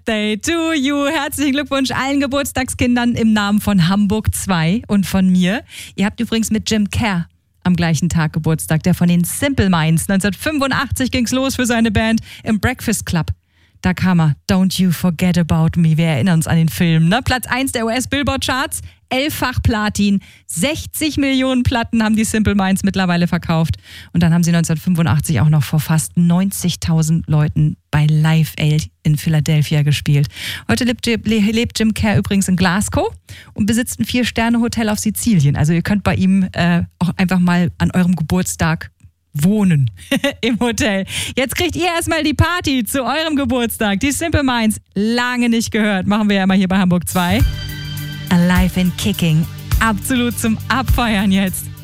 Birthday to you. Herzlichen Glückwunsch allen Geburtstagskindern im Namen von Hamburg 2 und von mir. Ihr habt übrigens mit Jim Kerr am gleichen Tag Geburtstag, der von den Simple Minds. 1985 ging's los für seine Band im Breakfast Club. Da kam er, Don't You Forget About Me. Wir erinnern uns an den Film. Ne? Platz 1 der US-Billboard-Charts, 11-fach Platin, 60 Millionen Platten haben die Simple Minds mittlerweile verkauft. Und dann haben sie 1985 auch noch vor fast 90.000 Leuten bei Live Aid in Philadelphia gespielt. Heute lebt Jim Kerr übrigens in Glasgow und besitzt ein 4-Sterne-Hotel auf Sizilien. Also ihr könnt bei ihm auch einfach mal an eurem Geburtstag wohnen im Hotel. Jetzt kriegt ihr erstmal die Party zu eurem Geburtstag. Die Simple Minds, lange nicht gehört. Machen wir ja immer hier bei Hamburg 2. Alive and Kicking. Absolut zum Abfeiern jetzt.